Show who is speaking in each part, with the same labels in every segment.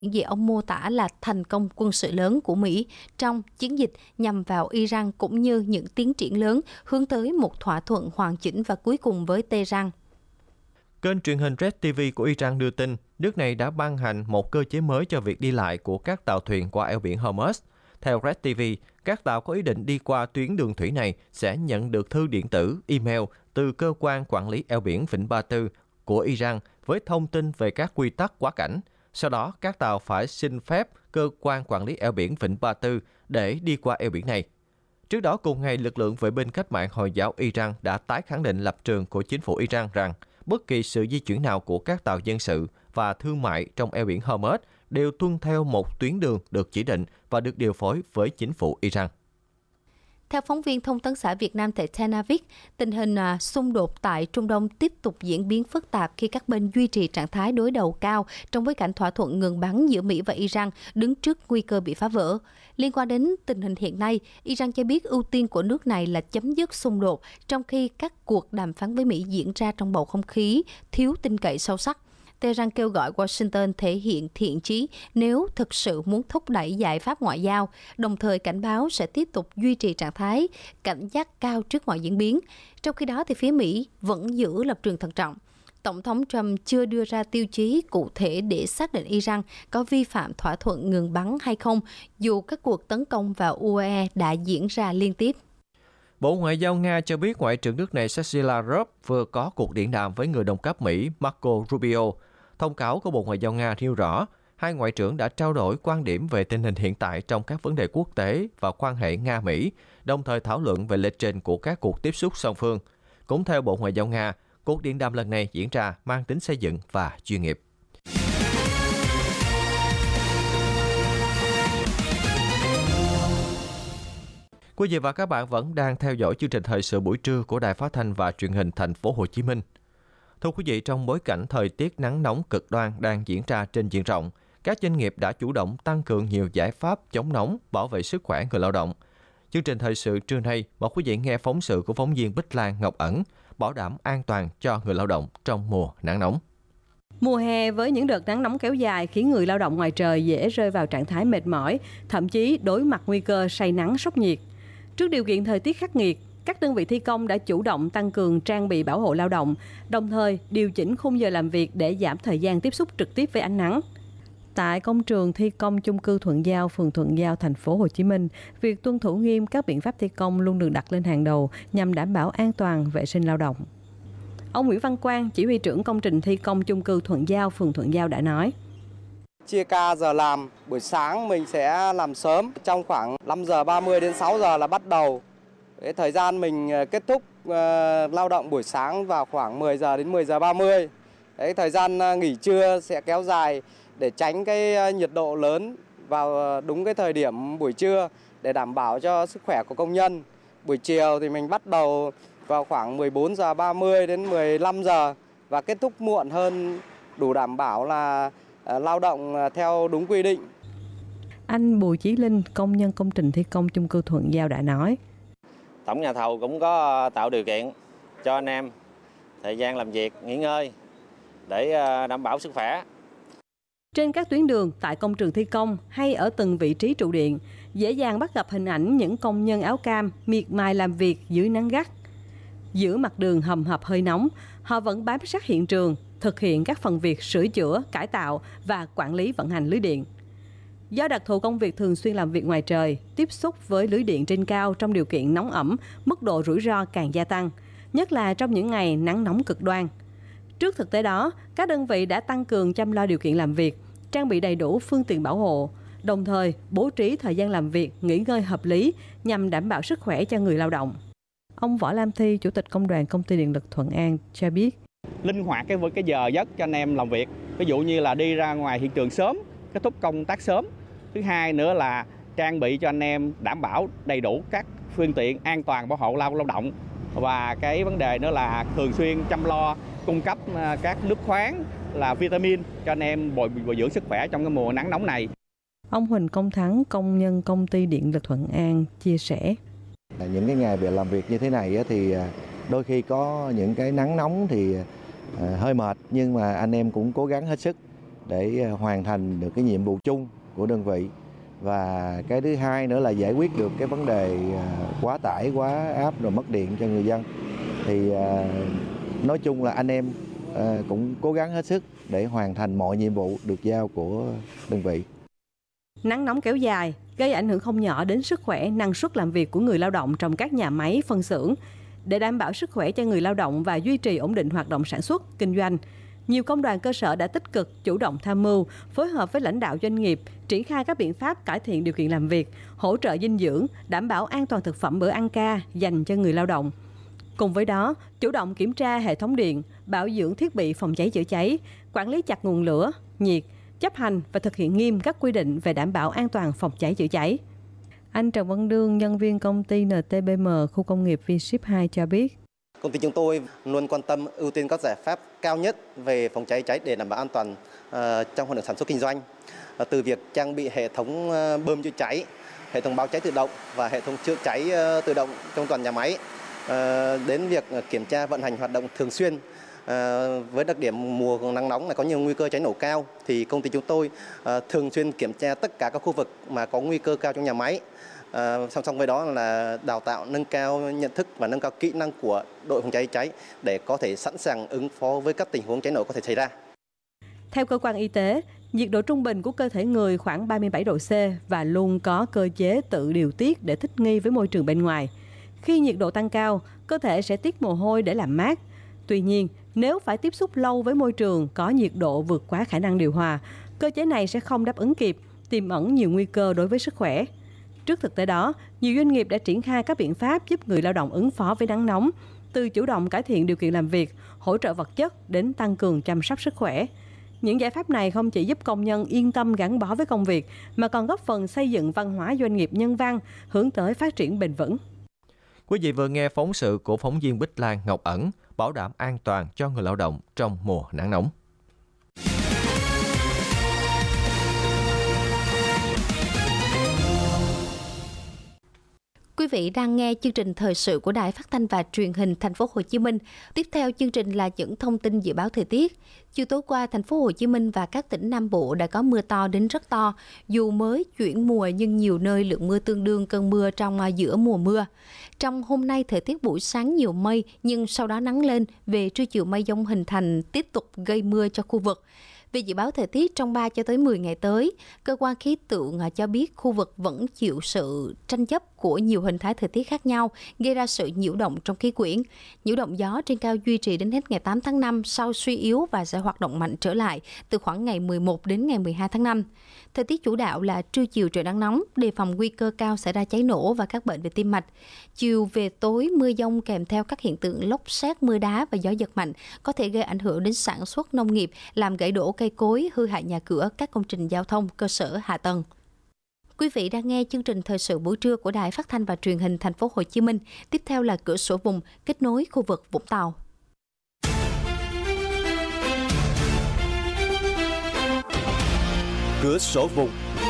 Speaker 1: những gì ông mô tả là thành công quân sự lớn của Mỹ trong chiến dịch nhằm vào Iran, cũng như những tiến triển lớn hướng tới một thỏa thuận hoàn chỉnh và cuối cùng với Tehran.
Speaker 2: Kênh truyền hình Red TV của Iran đưa tin, nước này đã ban hành một cơ chế mới cho việc đi lại của các tàu thuyền qua eo biển Hormuz. Theo Red TV, các tàu có ý định đi qua tuyến đường thủy này sẽ nhận được thư điện tử, email từ cơ quan quản lý eo biển Vịnh Ba Tư của Iran với thông tin về các quy tắc quá cảnh. Sau đó, các tàu phải xin phép cơ quan quản lý eo biển Vịnh Ba Tư để đi qua eo biển này. Trước đó cùng ngày, lực lượng vệ binh cách mạng Hồi giáo Iran đã tái khẳng định lập trường của chính phủ Iran rằng bất kỳ sự di chuyển nào của các tàu dân sự và thương mại trong eo biển Hormuz đều tuân theo một tuyến đường được chỉ định và được điều phối với chính phủ Iran.
Speaker 1: Theo phóng viên Thông tấn xã Việt Nam tại Tel Aviv, tình hình xung đột tại Trung Đông tiếp tục diễn biến phức tạp khi các bên duy trì trạng thái đối đầu cao trong bối cảnh thỏa thuận ngừng bắn giữa Mỹ và Iran đứng trước nguy cơ bị phá vỡ. Liên quan đến tình hình hiện nay, Iran cho biết ưu tiên của nước này là chấm dứt xung đột, trong khi các cuộc đàm phán với Mỹ diễn ra trong bầu không khí thiếu tin cậy sâu sắc. Tehran kêu gọi Washington thể hiện thiện chí nếu thực sự muốn thúc đẩy giải pháp ngoại giao, đồng thời cảnh báo sẽ tiếp tục duy trì trạng thái cảnh giác cao trước mọi diễn biến. Trong khi đó, thì phía Mỹ vẫn giữ lập trường thận trọng. Tổng thống Trump chưa đưa ra tiêu chí cụ thể để xác định Iran có vi phạm thỏa thuận ngừng bắn hay không, dù các cuộc tấn công vào UAE đã diễn ra liên tiếp.
Speaker 2: Bộ Ngoại giao Nga cho biết Ngoại trưởng nước này Sergei Lavrov vừa có cuộc điện đàm với người đồng cấp Mỹ Marco Rubio. Thông cáo của Bộ Ngoại giao Nga nêu rõ, hai ngoại trưởng đã trao đổi quan điểm về tình hình hiện tại trong các vấn đề quốc tế và quan hệ Nga-Mỹ, đồng thời thảo luận về lịch trình của các cuộc tiếp xúc song phương. Cũng theo Bộ Ngoại giao Nga, cuộc điện đàm lần này diễn ra mang tính xây dựng và chuyên nghiệp. Quý vị và các bạn vẫn đang theo dõi chương trình thời sự buổi trưa của Đài Phát thanh và Truyền hình Thành phố Hồ Chí Minh. Thưa quý vị, trong bối cảnh thời tiết nắng nóng cực đoan đang diễn ra trên diện rộng, các doanh nghiệp đã chủ động tăng cường nhiều giải pháp chống nóng, bảo vệ sức khỏe người lao động. Chương trình thời sự trưa nay, mời quý vị nghe phóng sự của phóng viên Bích Lan Ngọc Ẩn, bảo đảm an toàn cho người lao động trong mùa nắng nóng.
Speaker 3: Mùa hè với những đợt nắng nóng kéo dài khiến người lao động ngoài trời dễ rơi vào trạng thái mệt mỏi, thậm chí đối mặt nguy cơ say nắng sốc nhiệt. Trước điều kiện thời tiết khắc nghiệt, các đơn vị thi công đã chủ động tăng cường trang bị bảo hộ lao động, đồng thời điều chỉnh khung giờ làm việc để giảm thời gian tiếp xúc trực tiếp với ánh nắng. Tại công trường thi công chung cư Thuận Giao, phường Thuận Giao, thành phố Hồ Chí Minh, việc tuân thủ nghiêm các biện pháp thi công luôn được đặt lên hàng đầu nhằm đảm bảo an toàn vệ sinh lao động. Ông Nguyễn Văn Quang, chỉ huy trưởng công trình thi công chung cư Thuận Giao, phường Thuận Giao đã nói:
Speaker 4: Chia ca giờ làm, buổi sáng mình sẽ làm sớm, trong khoảng 5 giờ 30 đến 6 giờ là bắt đầu. Thời gian mình kết thúc lao động buổi sáng vào khoảng 10 giờ đến 10 giờ 30. Thời gian nghỉ trưa sẽ kéo dài để tránh cái nhiệt độ lớn vào đúng cái thời điểm buổi trưa để đảm bảo cho sức khỏe của công nhân. Buổi chiều thì mình bắt đầu vào khoảng 14 giờ 30 đến 15 giờ và kết thúc muộn hơn, đủ đảm bảo là lao động theo đúng quy định.
Speaker 3: Anh Bùi Chí Linh, công nhân công trình thi công chung cư Thuận Giao đã nói:
Speaker 5: Tổng nhà thầu cũng có tạo điều kiện cho anh em thời gian làm việc, nghỉ ngơi để đảm bảo sức khỏe.
Speaker 3: Trên các tuyến đường, tại công trường thi công hay ở từng vị trí trụ điện, dễ dàng bắt gặp hình ảnh những công nhân áo cam miệt mài làm việc dưới nắng gắt. Giữa mặt đường hầm hập hơi nóng, họ vẫn bám sát hiện trường, thực hiện các phần việc sửa chữa, cải tạo và quản lý vận hành lưới điện. Do đặc thù công việc thường xuyên làm việc ngoài trời, tiếp xúc với lưới điện trên cao trong điều kiện nóng ẩm, mức độ rủi ro càng gia tăng, nhất là trong những ngày nắng nóng cực đoan. Trước thực tế đó, các đơn vị đã tăng cường chăm lo điều kiện làm việc, trang bị đầy đủ phương tiện bảo hộ, đồng thời bố trí thời gian làm việc, nghỉ ngơi hợp lý nhằm đảm bảo sức khỏe cho người lao động. Ông Võ Lam Thi, Chủ tịch Công đoàn Công ty Điện lực Thuận An cho biết:
Speaker 6: Linh hoạt cái giờ giấc cho anh em làm việc, ví dụ như là đi ra ngoài hiện trường sớm, kết thúc công tác sớm. Thứ hai nữa là trang bị cho anh em đảm bảo đầy đủ các phương tiện an toàn bảo hộ lao động. Và cái vấn đề nữa là thường xuyên chăm lo cung cấp các nước khoáng là vitamin cho anh em bồi dưỡng sức khỏe trong cái mùa nắng nóng này.
Speaker 3: Ông Huỳnh Công Thắng, công nhân công ty Điện lực Thuận An chia sẻ:
Speaker 7: Những cái ngày về làm việc như thế này thì đôi khi có những cái nắng nóng thì hơi mệt, nhưng mà anh em cũng cố gắng hết sức để hoàn thành được cái nhiệm vụ chung của đơn vị. Và cái thứ hai nữa là giải quyết được cái vấn đề quá tải, quá áp rồi mất điện cho người dân. Thì nói chung là anh em cũng cố gắng hết sức để hoàn thành mọi nhiệm vụ được giao của đơn vị.
Speaker 3: Nắng nóng kéo dài gây ảnh hưởng không nhỏ đến sức khỏe, năng suất làm việc của người lao động trong các nhà máy, phân xưởng. Để đảm bảo sức khỏe cho người lao động và duy trì ổn định hoạt động sản xuất, kinh doanh, nhiều công đoàn cơ sở đã tích cực chủ động tham mưu, phối hợp với lãnh đạo doanh nghiệp, triển khai các biện pháp cải thiện điều kiện làm việc, hỗ trợ dinh dưỡng, đảm bảo an toàn thực phẩm bữa ăn ca dành cho người lao động. Cùng với đó, chủ động kiểm tra hệ thống điện, bảo dưỡng thiết bị phòng cháy chữa cháy, quản lý chặt nguồn lửa, nhiệt, chấp hành và thực hiện nghiêm các quy định về đảm bảo an toàn phòng cháy chữa cháy. Anh Trần Văn Đương, nhân viên công ty NTBM, khu công nghiệp V-Ship 2 cho biết.
Speaker 8: Công ty chúng tôi luôn quan tâm ưu tiên các giải pháp cao nhất về phòng cháy cháy để đảm bảo an toàn trong hoạt động sản xuất kinh doanh. Từ việc trang bị hệ thống bơm chữa cháy, hệ thống báo cháy tự động và hệ thống chữa cháy tự động trong toàn nhà máy, đến việc kiểm tra vận hành hoạt động thường xuyên. Với đặc điểm mùa nắng nóng này có nhiều nguy cơ cháy nổ cao thì công ty chúng tôi thường xuyên kiểm tra tất cả các khu vực mà có nguy cơ cao trong nhà máy. Song song với đó là đào tạo, nâng cao nhận thức và nâng cao kỹ năng của đội phòng cháy cháy để có thể sẵn sàng ứng phó với các tình huống cháy nổ có thể xảy ra.
Speaker 3: Theo cơ quan y tế, nhiệt độ trung bình của cơ thể người khoảng 37 độ C và luôn có cơ chế tự điều tiết để thích nghi với môi trường bên ngoài. Khi nhiệt độ tăng cao, cơ thể sẽ tiết mồ hôi để làm mát. Tuy nhiên, nếu phải tiếp xúc lâu với môi trường có nhiệt độ vượt quá khả năng điều hòa, cơ chế này sẽ không đáp ứng kịp, tiềm ẩn nhiều nguy cơ đối với sức khỏe. Trước thực tế đó, nhiều doanh nghiệp đã triển khai các biện pháp giúp người lao động ứng phó với nắng nóng, từ chủ động cải thiện điều kiện làm việc, hỗ trợ vật chất đến tăng cường chăm sóc sức khỏe. Những giải pháp này không chỉ giúp công nhân yên tâm gắn bó với công việc, mà còn góp phần xây dựng văn hóa doanh nghiệp nhân văn, hướng tới phát triển bền vững.
Speaker 2: Quý vị vừa nghe phóng sự của phóng viên Bích Lan, Ngọc Ẩn, bảo đảm an toàn cho người lao động trong mùa nắng nóng.
Speaker 1: Quý vị đang nghe chương trình thời sự của Đài Phát thanh và Truyền hình Thành phố Hồ Chí Minh. Tiếp theo chương trình là những thông tin dự báo thời tiết. Chiều tối qua, Thành phố Hồ Chí Minh và các tỉnh Nam Bộ đã có mưa to đến rất to. Dù mới chuyển mùa nhưng nhiều nơi lượng mưa tương đương cơn mưa trong giữa mùa mưa. Trong hôm nay, thời tiết buổi sáng nhiều mây nhưng sau đó nắng lên, về trưa chiều mây dông hình thành tiếp tục gây mưa cho khu vực. Về dự báo thời tiết trong 3 cho tới 10 ngày tới, cơ quan khí tượng cho biết khu vực vẫn chịu sự tranh chấp của nhiều hình thái thời tiết khác nhau, gây ra sự nhiễu động trong khí quyển. Nhiễu động gió trên cao duy trì đến hết ngày 8 tháng 5 sau suy yếu và sẽ hoạt động mạnh trở lại từ khoảng ngày 11 đến ngày 12 tháng 5. Thời tiết chủ đạo là trưa chiều trời nắng nóng, đề phòng nguy cơ cao xảy ra cháy nổ và các bệnh về tim mạch. Chiều về tối mưa dông kèm theo các hiện tượng lốc sét, mưa đá và gió giật mạnh có thể gây ảnh hưởng đến sản xuất nông nghiệp, làm gãy đổ cây cối, hư hại nhà cửa, các công trình giao thông, cơ sở hạ tầng. Quý vị đang nghe chương trình thời sự buổi trưa của Đài Phát thanh và Truyền hình Thành phố Hồ Chí Minh. Tiếp theo là cửa sổ vùng kết nối khu vực Vũng Tàu.
Speaker 9: Cửa sổ vùng.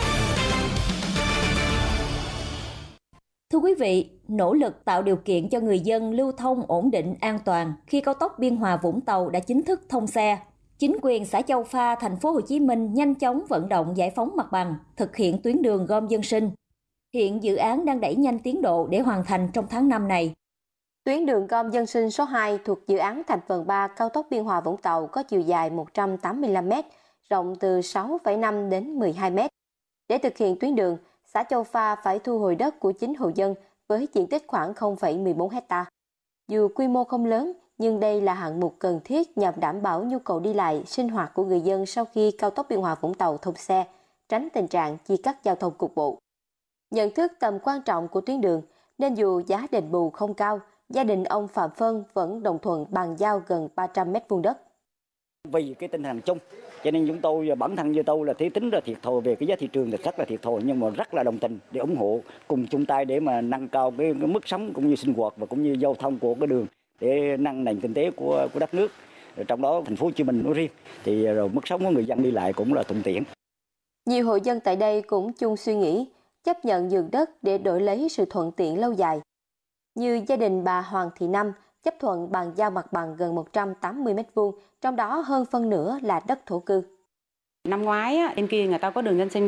Speaker 10: Thưa quý vị, nỗ lực tạo điều kiện cho người dân lưu thông ổn định an toàn khi cao tốc Biên Hòa Vũng Tàu đã chính thức thông xe. Chính quyền xã Châu Pha, Thành phố Hồ Chí Minh nhanh chóng vận động giải phóng mặt bằng, thực hiện tuyến đường gom dân sinh. Hiện dự án đang đẩy nhanh tiến độ để hoàn thành trong tháng 5 này.
Speaker 11: Tuyến đường gom dân sinh số 2 thuộc dự án thành phần 3 cao tốc Biên Hòa Vũng Tàu có chiều dài 185 m, rộng từ 6,5 đến 12 m. Để thực hiện tuyến đường, xã Châu Pha phải thu hồi đất của 9 hộ dân với diện tích khoảng 0,14 ha. Dù quy mô không lớn, nhưng đây là hạng mục cần thiết nhằm đảm bảo nhu cầu đi lại, sinh hoạt của người dân sau khi cao tốc Biên Hòa Vũng Tàu thông xe, tránh tình trạng chia cắt giao thông cục bộ. Nhận thức tầm quan trọng của tuyến đường, nên dù giá đền bù không cao, gia đình ông Phạm Phân vẫn đồng thuận bàn giao gần 300 m2 đất.
Speaker 12: Vì cái tinh thần chung, cho nên chúng tôi, bản thân như tôi là tính ra thiệt thòi về cái giá thị trường thì rất là thiệt thòi, nhưng mà rất là đồng tình để ủng hộ, cùng chung tay để mà nâng cao cái mức sống cũng như sinh hoạt và cũng như giao thông của cái đường để nâng nền kinh tế của đất nước. Trong đó Thành phố Hồ Chí Minh nói riêng thì rồi mức sống của người dân đi lại cũng là thuận tiện.
Speaker 11: Nhiều hộ dân tại đây cũng chung suy nghĩ, chấp nhận nhường đất để đổi lấy sự thuận tiện lâu dài. Như gia đình bà Hoàng Thị Năm chấp thuận bàn giao mặt bằng gần 180 m2, trong đó hơn phân nửa là đất thổ cư.
Speaker 9: Năm ngoái bên kia người ta có đường dân sinh